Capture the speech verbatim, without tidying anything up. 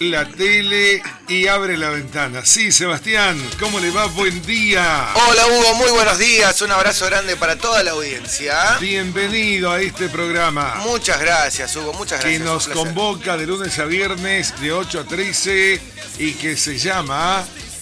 la tele y abre la ventana. Sí, Sebastián, ¿cómo le va? Buen día. Hola, Hugo, muy buenos días. Un abrazo grande para toda la audiencia. Bienvenido a este programa. Muchas gracias, Hugo, muchas gracias. Que nos convoca de lunes a viernes de ocho a trece y que se llama